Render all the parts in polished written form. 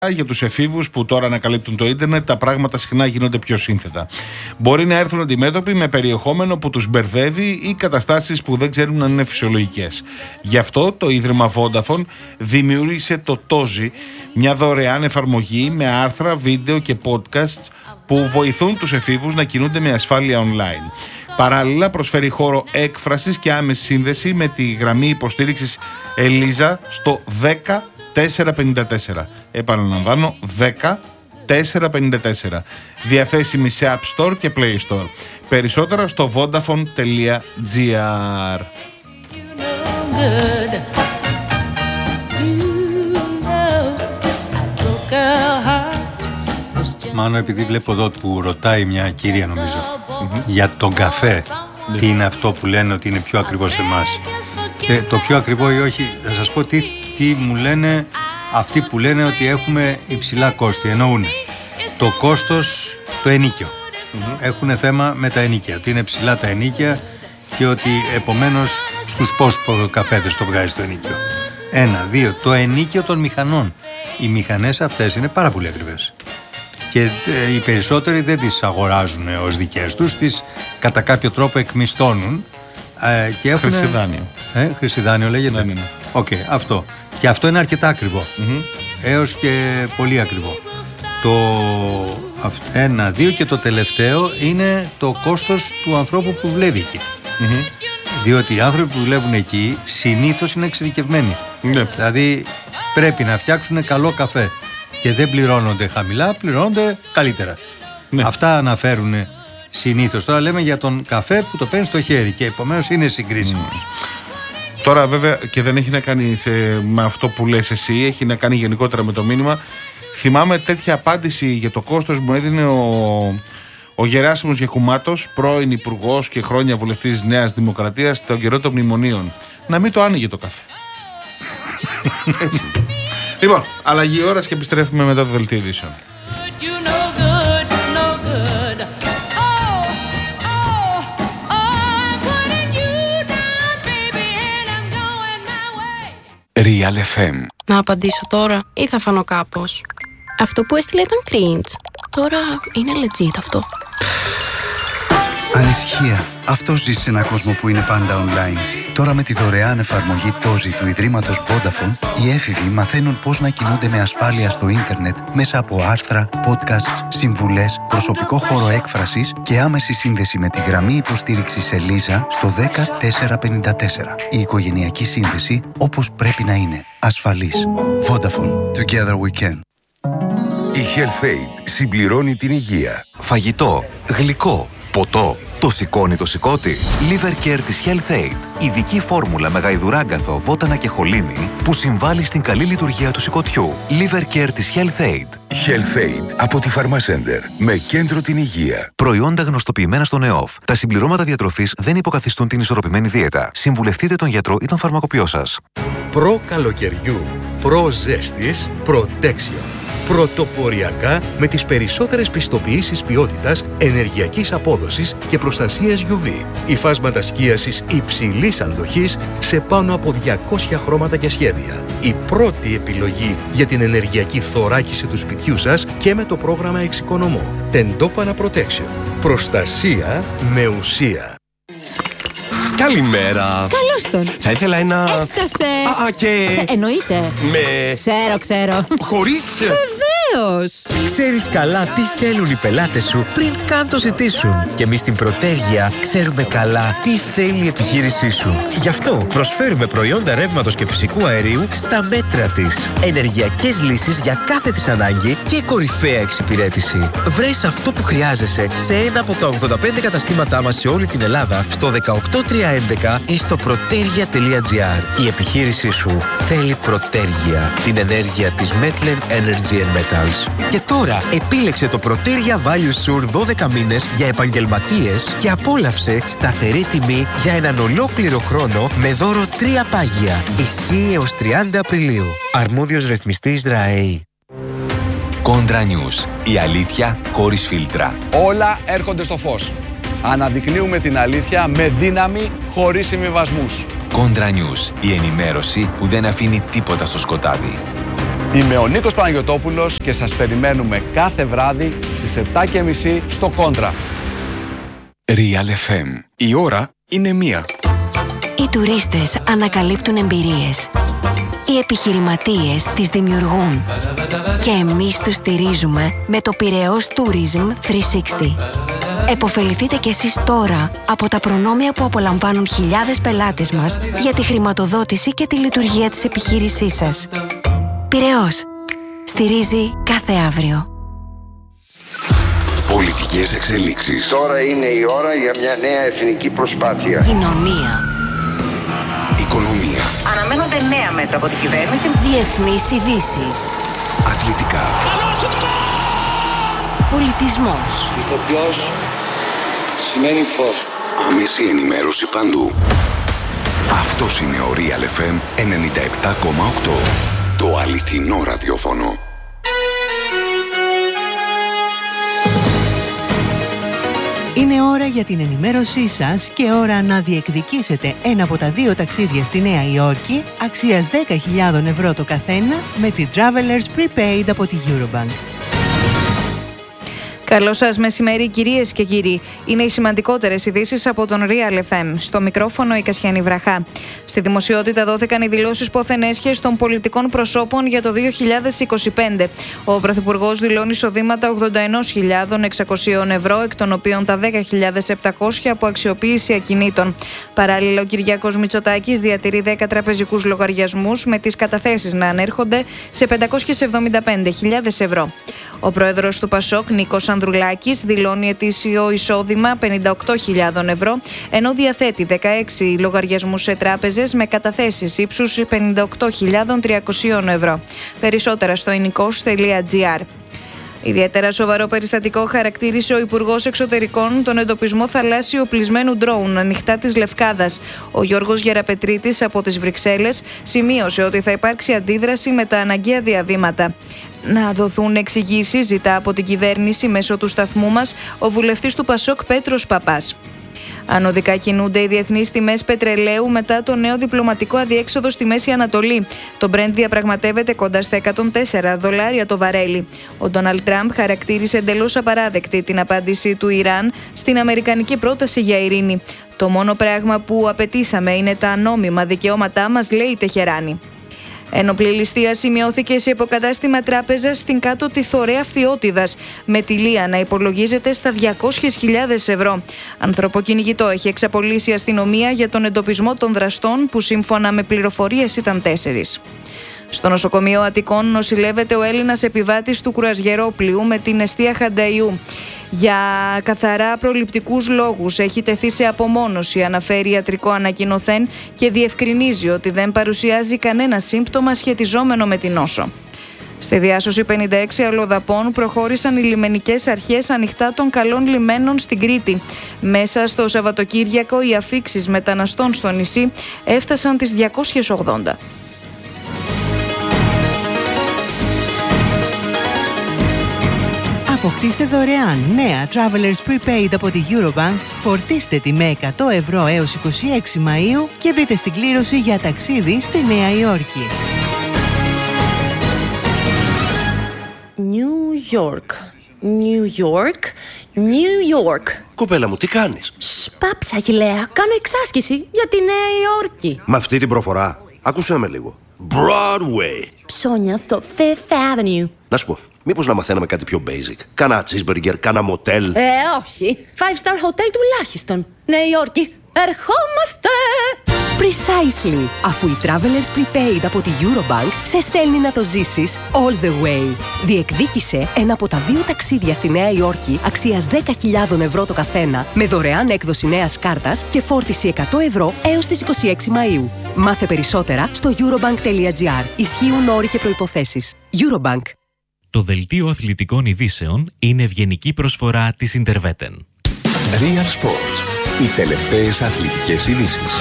Για τους εφήβους που τώρα ανακαλύπτουν το ίντερνετ, τα πράγματα συχνά γίνονται πιο σύνθετα. Μπορεί να έρθουν αντιμέτωποι με περιεχόμενο που τους μπερδεύει ή καταστάσεις που δεν ξέρουν αν είναι φυσιολογικές. Γι' αυτό το Ίδρυμα Vodafone δημιούργησε το Tozi, μια δωρεάν εφαρμογή με άρθρα, βίντεο και podcasts που βοηθούν τους εφήβους να κινούνται με ασφάλεια online. Παράλληλα, προσφέρει χώρο έκφρασης και άμεση σύνδεση με τη γραμμή υποστήριξης Ελίζα στο 10-454. Επαναλαμβάνω, 10-454. Διαθέσιμη σε App Store και Play Store. Περισσότερα στο vodafone.gr. Μάνο, επειδή βλέπω εδώ που ρωτάει μια κυρία, νομίζω, για τον καφέ, τι είναι αυτό που λένε ότι είναι πιο ακριβό σε εμάς. Το πιο ακριβό ή όχι, θα σας πω τι μου λένε αυτοί που λένε ότι έχουμε υψηλά κόστη. Εννοούν το κόστος, το ενοίκιο. Έχουν θέμα με τα ενοίκια, ότι είναι ψηλά τα ενοίκια και ότι επομένως στους πόσους καφέδες το βγάζει το ενοίκιο. 1, 2, το ενοίκιο των μηχανών. Οι μηχανές αυτές είναι πάρα πολύ ακριβές. Και οι περισσότεροι δεν τις αγοράζουν ως δικές τους, τις κατά κάποιο τρόπο εκμισθώνουν και έχουν... Χρυσιδάνειο. Χρυσιδάνειο λέγεται. Ναι. Οκ, αυτό. Και αυτό είναι αρκετά ακριβό. Έως και πολύ ακριβό. Το 1, 2 και το τελευταίο είναι το κόστος του ανθρώπου που δουλεύει εκεί. Διότι οι άνθρωποι που δουλεύουν εκεί συνήθως είναι εξειδικευμένοι. Δηλαδή πρέπει να φτιάξουν καλό καφέ. Και δεν πληρώνονται χαμηλά, πληρώνονται καλύτερα. Αυτά αναφέρουν συνήθως. Τώρα λέμε για τον καφέ που το παίρνει στο χέρι και επομένως είναι συγκρίσιμος. Τώρα βέβαια και δεν έχει να κάνει με αυτό που λες εσύ, έχει να κάνει γενικότερα με το μήνυμα. Θυμάμαι τέτοια απάντηση για το κόστος μου έδινε ο Γεράσιμος Γιακουμάτος, πρώην υπουργός και χρόνια βουλευτής της Νέας Δημοκρατίας, στον καιρό των μνημονίων. Να μην το άνοιγε το καφέ. Έτσι. Λοιπόν, αλλαγή ώρας και επιστρέφουμε μετά το δελτίο ειδήσεων. Real FM. Να απαντήσω τώρα ή θα φανώ κάπως? Αυτό που έστειλε ήταν cringe. Τώρα είναι legit αυτό. Ανησυχία. Αυτό ζει σε έναν κόσμο που είναι πάντα online. Τώρα με τη δωρεάν εφαρμογή Tozi του Ιδρύματος Vodafone, οι έφηβοι μαθαίνουν πώς να κινούνται με ασφάλεια στο ίντερνετ μέσα από άρθρα, podcasts, συμβουλές, προσωπικό χώρο έκφρασης και άμεση σύνδεση με τη γραμμή υποστήριξης Ελίζα στο 10454. Η οικογενειακή σύνδεση όπως πρέπει να είναι. Ασφαλής. Vodafone. Together we can. Η Health-Ade συμπληρώνει την υγεία. Φαγητό, γλυκό, ποτό. Το σηκώνει το σηκώτη. Liver Care της Health-Ade. Ειδική φόρμουλα με γαϊδουράγκαθο, βότανα και χολίνη που συμβάλλει στην καλή λειτουργία του σηκωτιού. Liver Care της Health-Ade. Health-Ade από τη Pharmacenter με κέντρο την υγεία. Προϊόντα γνωστοποιημένα στον ΕΟΦ. Τα συμπληρώματα διατροφής δεν υποκαθιστούν την ισορροπημένη δίαιτα. Συμβουλευτείτε τον γιατρό ή τον φαρμακοποιό σας. Προ καλοκαιριού, προ ζέστης, Protection. Πρωτοποριακά με τις περισσότερες πιστοποιήσεις ποιότητας, ενεργειακής απόδοσης και προστασίας UV. Υφάσματα σκίασης υψηλής αντοχής σε πάνω από 200 χρώματα και σχέδια. Η πρώτη επιλογή για την ενεργειακή θωράκιση του σπιτιού σας και με το πρόγραμμα Εξοικονομώ. Τεντόπανα Protection. Προστασία με ουσία. Καλημέρα. Καλώς τον. Θα ήθελα ένα... Έφτασε. Και... εννοείται. Με... Ξέρω. Χωρίς... Βεβαίως. Ξέρεις καλά τι θέλουν οι πελάτες σου πριν καν το ζητήσουν. Και εμείς στην Προτέργεια ξέρουμε καλά τι θέλει η επιχείρησή σου. Γι' αυτό προσφέρουμε προϊόντα ρεύματος και φυσικού αερίου στα μέτρα της. Ενεργειακές λύσεις για κάθε της ανάγκη και κορυφαία εξυπηρέτηση. Βρες αυτό που χρειάζεσαι σε ένα από τα 85 καταστήματά μας σε όλη την Ελλάδα, στο 18311 ή στο protergia.gr. Η επιχείρησή σου θέλει Προτέργεια. Την ενέργεια της Metlen Energy and Metals. Και τώρα επίλεξε το Protergia Value Sur 12 μήνες για επαγγελματίες και απόλαυσε σταθερή τιμή για έναν ολόκληρο χρόνο με δώρο 3 πάγια. Ισχύει έως 30 Απριλίου. Αρμόδιος ρυθμιστής ΡΑΕΗ. Κόντρα News. Η αλήθεια χωρίς φίλτρα. Όλα έρχονται στο φως. Αναδεικνύουμε την αλήθεια με δύναμη, χωρίς συμβιβασμούς. Κόντρα News. Η ενημέρωση που δεν αφήνει τίποτα στο σκοτάδι. Είμαι ο Νίκος Παναγιωτόπουλος και σας περιμένουμε κάθε βράδυ στις 7:30 στο Κόντρα. Real FM. Η ώρα είναι 1. Οι τουρίστες ανακαλύπτουν εμπειρίες. Οι επιχειρηματίες τις δημιουργούν. Και εμείς τους στηρίζουμε με το Πειραιώς Tourism 360. Εποφεληθείτε κι εσείς τώρα από τα προνόμια που απολαμβάνουν χιλιάδες πελάτες μας για τη χρηματοδότηση και τη λειτουργία της επιχείρησής σας. Πειραιώς. Στηρίζει κάθε αύριο. Πολιτικές εξελίξεις. Τώρα είναι η ώρα για μια νέα εθνική προσπάθεια. Κοινωνία. Οικονομία. Αναμένονται νέα μέτρα από την κυβέρνηση. Διεθνείς ειδήσεις. Αθλητικά. Πολιτισμός. Ηθοποιός σημαίνει φως. Άμεση ενημέρωση παντού. Αυτός είναι ο Real FM 97,8. Το αληθινό ραδιόφωνο. Είναι ώρα για την ενημέρωσή σας και ώρα να διεκδικήσετε ένα από τα 2 ταξίδια στη Νέα Υόρκη αξίας 10.000 ευρώ το καθένα με τη Travelers Prepaid από τη Eurobank. Καλό σας μεσημέρι, κυρίες και κύριοι. Είναι οι σημαντικότερες ειδήσεις από τον Real FM. Στο μικρόφωνο η Κασιανή Βραχά. Στη δημοσιότητα δόθηκαν οι δηλώσεις πόθεν έσχες των πολιτικών προσώπων για το 2025. Ο Πρωθυπουργός δηλώνει εισοδήματα 81.600 ευρώ, εκ των οποίων τα 10.700 από αξιοποίηση ακινήτων. Παράλληλα, ο Κυριάκος Μητσοτάκης διατηρεί 10 τραπεζικούς λογαριασμούς, με τις καταθέσεις να ανέρχονται σε 575.000 ευρώ. Ο πρόεδρος του ΠΑΣΟΚ, Νίκος Ανδρουλάκης, δηλώνει ετήσιο εισόδημα 58.000 ευρώ, ενώ διαθέτει 16 λογαριασμούς σε τράπεζες με καταθέσεις ύψους 58.300 ευρώ. Περισσότερα στο enikos.gr. Ιδιαίτερα σοβαρό περιστατικό χαρακτήρισε ο Υπουργός Εξωτερικών τον εντοπισμό θαλάσσιου οπλισμένου ντρόουν ανοιχτά της Λευκάδας. Ο Γιώργος Γεραπετρίτης από τις Βρυξέλλες σημείωσε ότι θα υπάρξει αντίδραση με τα αναγκαία διαβήματα. Να δοθούν εξηγήσεις, ζητά από την κυβέρνηση μέσω του σταθμού μας ο βουλευτής του ΠΑΣΟΚ Πέτρος Παπάς. Ανωδικά κινούνται οι διεθνείς τιμές πετρελαίου μετά το νέο διπλωματικό αδιέξοδο στη Μέση Ανατολή. Το Brent διαπραγματεύεται κοντά στα $104 το βαρέλι. Ο Ντόναλντ Τραμπ χαρακτήρισε εντελώς απαράδεκτη την απάντηση του Ιράν στην αμερικανική πρόταση για ειρήνη. Το μόνο πράγμα που απαιτήσαμε είναι τα νόμιμα δικαιώματά μας, λέει η Τεχεράνη. Ένοπλη ληστεία σημειώθηκε σε υποκατάστημα τράπεζας στην κάτωτη Θωρέα Φθιώτιδας, με τηλεία να υπολογίζεται στα 200.000 ευρώ. Ανθρωποκυνηγητό έχει εξαπολύσει η αστυνομία για τον εντοπισμό των δραστών, που σύμφωνα με πληροφορίες ήταν 4. Στο νοσοκομείο Αττικών νοσηλεύεται ο Έλληνας επιβάτης του κρουαζιερόπλοιου με την εστία Χανταϊού. Για καθαρά προληπτικούς λόγους έχει τεθεί σε απομόνωση, αναφέρει ιατρικό ανακοινωθέν, και διευκρινίζει ότι δεν παρουσιάζει κανένα σύμπτωμα σχετιζόμενο με την νόσο. Στη διάσωση 56 αλλοδαπών προχώρησαν οι λιμενικές αρχές ανοιχτά των καλών λιμένων στην Κρήτη. Μέσα στο Σαββατοκύριακο οι αφίξεις μεταναστών στο νησί έφτασαν τις 280. Αποκτήστε δωρεάν νέα Travelers Prepaid από τη Eurobank, φορτίστε τη με 100 ευρώ έως 26 Μαΐου και μπείτε στην κλήρωση για ταξίδι στη Νέα Υόρκη. New York, New York, New York. Κοπέλα μου, τι κάνεις? Πάψα, Αγιλέα, κάνω εξάσκηση για τη Νέα Υόρκη. Με αυτή την προφορά, άκουσέ με λίγο. Broadway. Ψώνια στο Fifth Avenue. Να σου πω, μήπως να μαθαίναμε κάτι πιο basic? Κάνα cheeseburger, κάνα μοτέλ. Όχι. 5-star hotel τουλάχιστον. Νέα Υόρκη, ερχόμαστε! Precisely, αφού η Travelers Prepaid από τη Eurobank σε στέλνει να το ζήσεις all the way. Διεκδίκησε ένα από τα 2 ταξίδια στη Νέα Υόρκη αξίας 10.000 ευρώ το καθένα, με δωρεάν έκδοση νέας κάρτας και φόρτιση 100 ευρώ έως τις 26 Μαΐου. Μάθε περισσότερα στο eurobank.gr. Ισχύουν όροι και προϋποθέσεις. Eurobank. Το δελτίο αθλητικών ειδήσεων είναι ευγενική προσφορά της Interveten. Real Sports. Οι τελευταίες αθλητικές ειδήσεις.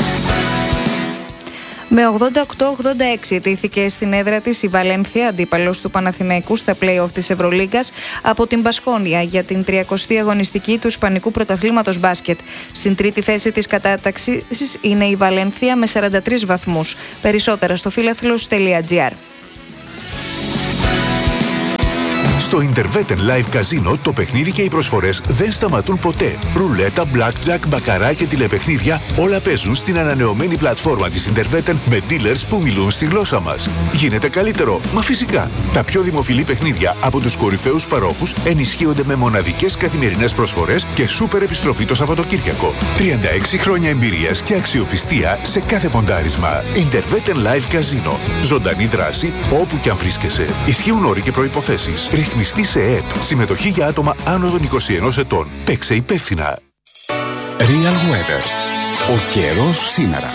Με 88-86 τύχθηκε στην έδρα της η Βαλένθια, αντίπαλος του Παναθηναϊκού στα play-off της Ευρωλίγκας, από την Μπασκόνια για την 30η αγωνιστική του Ισπανικού Πρωταθλήματος Μπάσκετ. Στην τρίτη θέση της κατάταξης είναι η Βαλένθια με 43 βαθμούς. Περισσότερα στο φίλαθλος.gr. Στο Interveten Live Casino το παιχνίδι και οι προσφορές δεν σταματούν ποτέ. Ρουλέτα, blackjack, μπακαρά και τηλεπαιχνίδια όλα παίζουν στην ανανεωμένη πλατφόρμα της Interveten με dealers που μιλούν στη γλώσσα μας. Γίνεται καλύτερο, μα φυσικά. Τα πιο δημοφιλή παιχνίδια από τους κορυφαίους παρόχους ενισχύονται με μοναδικές καθημερινές προσφορές και σούπερ επιστροφή το Σαββατοκύριακο. 36 χρόνια εμπειρίας και αξιοπιστία σε κάθε ποντάρισμα. Interveten Live Casino. Ζωντανή δράση όπου και αν βρίσκεσαι. Ισχύουν όροι και προϋποθέσεις. Ρυθμιστή σε ΕΕΠ. Συμμετοχή για άτομα άνω των 21 ετών. Παίξε υπεύθυνα. Real Weather. Ο καιρός σήμερα.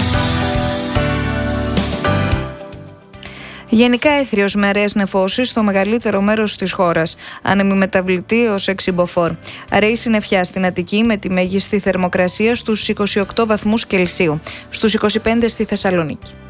Γενικά έθριος με αραιές νεφώσεις στο μεγαλύτερο μέρος της χώρας. Άνεμη μεταβλητή ως 6 μποφόρ. Αραιή συννεφιά στην Αττική με τη μέγιστη θερμοκρασία στους 28 βαθμούς Κελσίου. Στους 25 στη Θεσσαλονίκη.